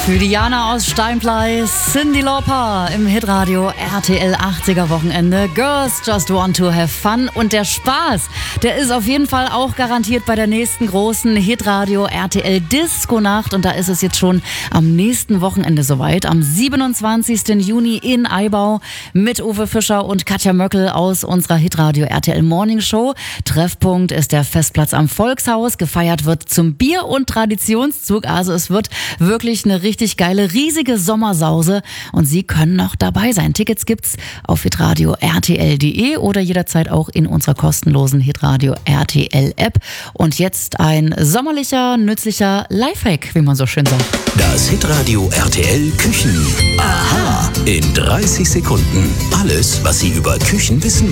Für Diana aus Steinblei, Cyndi Lauper im Hitradio RTL 80er Wochenende. Girls just want to have fun. Und der Spaß, der ist auf jeden Fall auch garantiert bei der nächsten großen Hitradio RTL Disco Nacht. Und da ist es jetzt schon am nächsten Wochenende soweit. Am 27. Juni in Aibau mit Uwe Fischer und Katja Möckel aus unserer Hitradio RTL Morning Show. Treffpunkt ist der Festplatz am Volkshaus. Gefeiert wird zum Bier- und Traditionszug. Also es wird wirklich eine richtig geile, riesige Sommersause und Sie können noch dabei sein. Tickets gibt's auf hitradio rtl.de oder jederzeit auch in unserer kostenlosen Hitradio RTL App. Und jetzt ein sommerlicher, nützlicher Lifehack, wie man so schön sagt. Das Hitradio RTL Küchen. Aha. In 30 Sekunden. Alles, was Sie über Küchen wissen